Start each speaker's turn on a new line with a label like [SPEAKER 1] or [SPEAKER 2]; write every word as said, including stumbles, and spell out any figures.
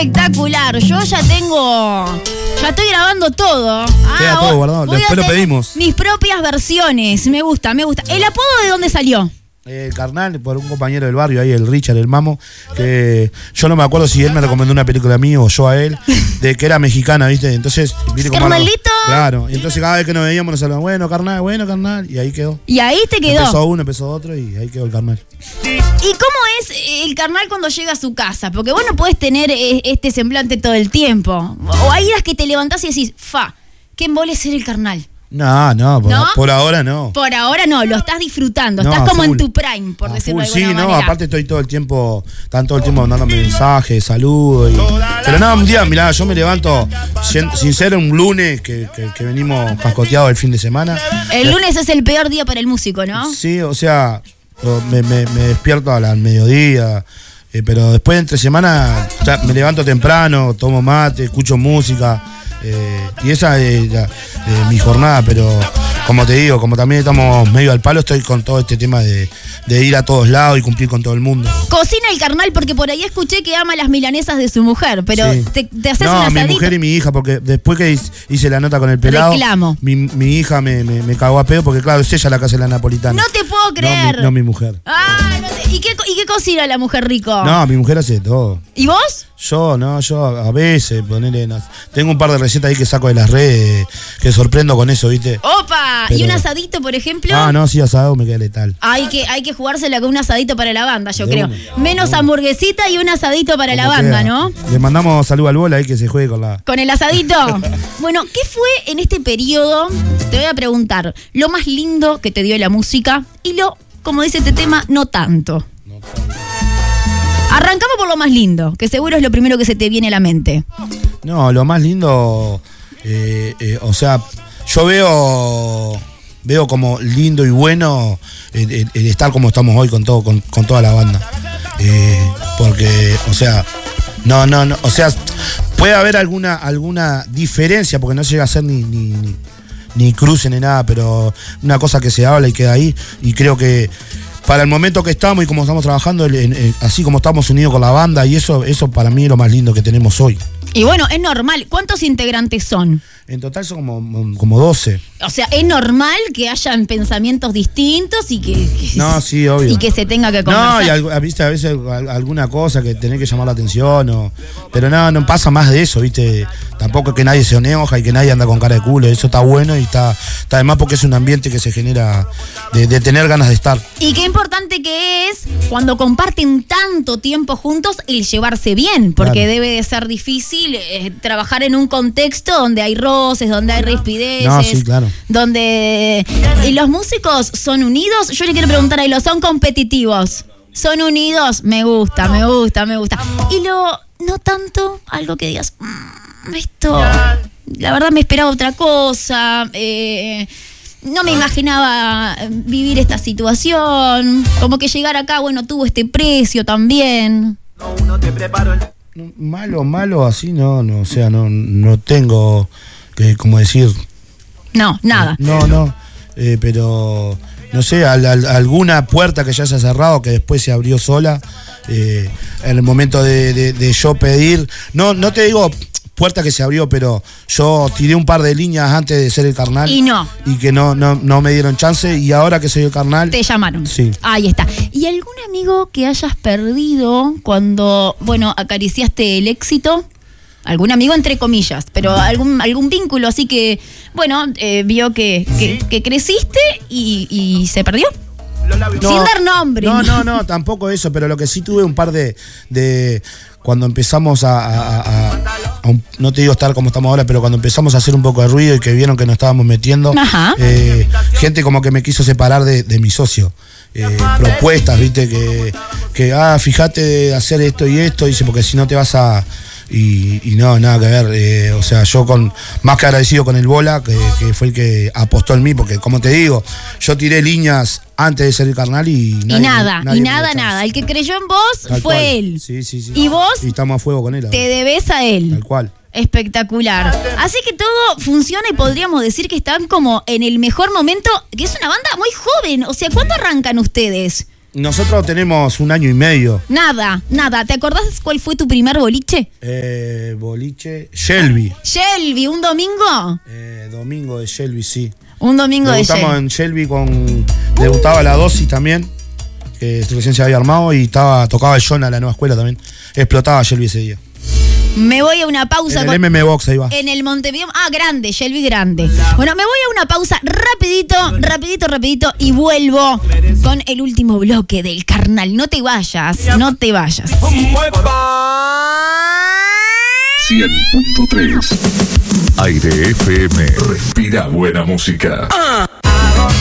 [SPEAKER 1] Espectacular. Yo ya tengo... Ya estoy grabando todo.
[SPEAKER 2] Queda
[SPEAKER 1] Ah,
[SPEAKER 2] todo guardado.
[SPEAKER 1] voy a
[SPEAKER 2] Después lo
[SPEAKER 1] tener
[SPEAKER 2] pedimos.
[SPEAKER 1] Mis propias versiones. Me gusta, me gusta. ¿El apodo de dónde salió?
[SPEAKER 2] El carnal, por un compañero del barrio ahí, el Richard, el Mamo, que yo no me acuerdo si él me recomendó una película a mí o yo a él, de que era mexicana, ¿viste? Entonces, ¿viste cómo
[SPEAKER 1] ¿Carnalito?
[SPEAKER 2] algo- Claro, y entonces cada vez que nos veíamos nos saludamos, bueno, carnal, bueno, carnal, y ahí quedó.
[SPEAKER 1] Y ahí te quedó.
[SPEAKER 2] Empezó uno, empezó otro y ahí quedó el carnal.
[SPEAKER 1] ¿Y cómo es el carnal cuando llega a su casa? Porque vos no podés tener eh, este semblante todo el tiempo. O hay días que te levantás y decís, fa, qué embole ser el carnal.
[SPEAKER 2] No, no, por,
[SPEAKER 1] ¿No?
[SPEAKER 2] por ahora no.
[SPEAKER 1] Por ahora no, lo estás disfrutando.
[SPEAKER 2] No,
[SPEAKER 1] estás como
[SPEAKER 2] full.
[SPEAKER 1] en tu prime, por
[SPEAKER 2] A
[SPEAKER 1] decirlo
[SPEAKER 2] full,
[SPEAKER 1] de alguna
[SPEAKER 2] sí, no,
[SPEAKER 1] manera.
[SPEAKER 2] aparte estoy todo el tiempo, están todo el tiempo mandándome mensajes, saludos. Y... Pero nada, un día, mirá, yo me levanto sin, sin ser un lunes que, que, que venimos pascoteados el fin de semana.
[SPEAKER 1] El lunes es el peor día para el músico, ¿no?
[SPEAKER 2] Sí, o sea, me, me, me despierto al mediodía, eh, pero después entre semana ya me levanto temprano, tomo mate, escucho música. Eh, y esa es la- eh, mi jornada, pero como te digo, como también estamos medio al palo, estoy con todo este tema de, de ir a todos lados y cumplir con todo el mundo.
[SPEAKER 1] Cocina el carnal porque por ahí escuché que ama las milanesas de su mujer, pero
[SPEAKER 2] Sí.
[SPEAKER 1] te, te haces
[SPEAKER 2] no,
[SPEAKER 1] un asadito.
[SPEAKER 2] mi mujer y mi hija, porque después que hice la nota con el pelado,
[SPEAKER 1] Reclamo.
[SPEAKER 2] mi, mi hija me, me, me cagó a pedo, porque claro, es ella la que hace la napolitana.
[SPEAKER 1] No te puedo
[SPEAKER 2] No,
[SPEAKER 1] creer.
[SPEAKER 2] mi, no mi mujer.
[SPEAKER 1] Ah, no te- ¿Y, qué, co- ¿Y qué cocina la mujer rico?
[SPEAKER 2] No, mi mujer hace todo.
[SPEAKER 1] ¿Y vos?
[SPEAKER 2] Yo, no, yo a veces, ponele, no- tengo un par de recetas ahí que saco de las redes, que sorprendo con eso, ¿viste?
[SPEAKER 1] ¡Opa! ¿Y
[SPEAKER 2] Pero-
[SPEAKER 1] un asadito, por ejemplo?
[SPEAKER 2] Ah, no, sí, asado me queda letal.
[SPEAKER 1] Hay que, hay que jugársela con un asadito para la banda, yo
[SPEAKER 2] De
[SPEAKER 1] creo.
[SPEAKER 2] una,
[SPEAKER 1] Menos
[SPEAKER 2] de una.
[SPEAKER 1] hamburguesita y un asadito para la
[SPEAKER 2] Como
[SPEAKER 1] banda,
[SPEAKER 2] queda.
[SPEAKER 1] ¿no?
[SPEAKER 2] Le mandamos salud al bola ahí que se juegue con la...
[SPEAKER 1] Con el asadito. Bueno, ¿qué fue en este periodo? Te voy a preguntar. Lo más lindo que te dio la música y lo, como dice este tema, no tanto. Arrancamos por lo más lindo, que seguro es lo primero que se te viene a la mente.
[SPEAKER 2] No, lo más lindo, eh, eh, o sea, yo veo veo como lindo y bueno el, el- el estar como estamos hoy con todo con, con toda la banda. Eh, porque, o sea, no, no, no, o sea, puede haber alguna alguna diferencia, porque no llega a ser ni, ni, ni, ni cruce ni nada, pero una cosa que se habla y queda ahí, y creo que para el momento que estamos y como estamos trabajando, el- el- el- así como estamos unidos con la banda, y eso, eso para mí es lo más lindo que tenemos hoy.
[SPEAKER 1] Y bueno, es normal. ¿Cuántos integrantes son?
[SPEAKER 2] En total son como, como doce.
[SPEAKER 1] O sea, es normal que hayan pensamientos distintos y que, que-
[SPEAKER 2] No, sí, obvio.
[SPEAKER 1] y que se tenga que conversar.
[SPEAKER 2] No, y algu- viste, a veces al- alguna cosa que tenés que llamar la atención, o, pero no, no pasa más de eso, ¿viste? Tampoco que nadie se enoja y que nadie anda con cara de culo. Eso está bueno y está, está además porque es un ambiente que se genera de, de tener ganas de estar.
[SPEAKER 1] Y qué importante que es cuando comparten tanto tiempo juntos el llevarse bien, porque
[SPEAKER 2] Claro.
[SPEAKER 1] debe de ser difícil eh, trabajar en un contexto donde hay roces, donde hay rispideces,
[SPEAKER 2] No, sí, claro.
[SPEAKER 1] donde y los músicos son unidos. Yo le quiero preguntar a Elo, ¿son competitivos? ¿Son unidos? Me gusta, me gusta, me gusta. Y lo no tanto, algo que digas, "Mm, esto, la verdad me esperaba otra cosa, eh, no me imaginaba vivir esta situación, como que llegar acá, bueno, tuvo este precio también".
[SPEAKER 2] Malo, malo, así no, no, o sea, no, no tengo que, como decir,
[SPEAKER 1] No, nada.
[SPEAKER 2] no, no, eh, pero no sé, al- al- alguna puerta que ya se ha cerrado que después se abrió sola, eh, en el momento de, de- de yo pedir, no, no te digo puerta que se abrió, pero yo tiré un par de líneas antes de ser el carnal.
[SPEAKER 1] Y no.
[SPEAKER 2] Y que no, no, no me dieron chance, y ahora que soy el carnal,
[SPEAKER 1] Te llamaron.
[SPEAKER 2] Sí.
[SPEAKER 1] Ahí está. ¿Y algún amigo que hayas perdido cuando, bueno, acariciaste el éxito? Algún amigo entre comillas, pero algún algún vínculo así que, bueno, eh, vio que, que, que creciste y, y se perdió. Sin dar nombre.
[SPEAKER 2] No, no, no, tampoco eso, pero lo que sí tuve un par de. de cuando empezamos a, a- a- a- a un- no te digo estar como estamos ahora, pero cuando empezamos a hacer un poco de ruido y que vieron que nos estábamos metiendo,
[SPEAKER 1] Ajá.
[SPEAKER 2] eh, gente como que me quiso separar de, de mi socio. Eh, propuestas, viste, que, que, ah, fíjate de hacer esto y esto, dice, porque si no te vas a. Y, y no, nada que ver. eh, o sea, yo con más que agradecido con el Bola, que, que fue el que apostó en mí, porque como te digo, yo tiré líneas antes de ser el carnal y
[SPEAKER 1] Y
[SPEAKER 2] nadie-
[SPEAKER 1] nada,
[SPEAKER 2] nadie
[SPEAKER 1] y
[SPEAKER 2] me dio
[SPEAKER 1] nada,
[SPEAKER 2] chance.
[SPEAKER 1] nada. El que creyó en vos
[SPEAKER 2] Tal
[SPEAKER 1] fue
[SPEAKER 2] cual.
[SPEAKER 1] él.
[SPEAKER 2] Sí, sí, sí.
[SPEAKER 1] Y vos
[SPEAKER 2] Y estamos a fuego con él. ahora.
[SPEAKER 1] te debes a él.
[SPEAKER 2] Tal cual.
[SPEAKER 1] Espectacular. Así que todo funciona y podríamos decir que están como en el mejor momento, que es una banda muy joven. O sea, ¿cuándo arrancan ustedes?
[SPEAKER 2] Nosotros tenemos un año y medio.
[SPEAKER 1] Nada, nada. ¿Te acordás cuál fue tu primer boliche?
[SPEAKER 2] Eh, boliche. Shelby.
[SPEAKER 1] Shelby, ¿un domingo?
[SPEAKER 2] Eh, domingo de Shelby, sí.
[SPEAKER 1] Un domingo de Shelby.
[SPEAKER 2] Debutamos en Shelby con. Debutaba la Dosis también, que recién se había armado, y estaba tocaba el John a la nueva escuela también. Explotaba Shelby ese día.
[SPEAKER 1] Me voy a una pausa.
[SPEAKER 2] En el M M Box ahí va.
[SPEAKER 1] En el Montevideo. Ah, grande, Shelby grande. Bueno, me voy a una pausa rapidito, rapidito, rapidito y vuelvo con el último bloque del carnal. No te vayas, no te vayas.
[SPEAKER 3] cien punto tres Aire F M. Respira buena música.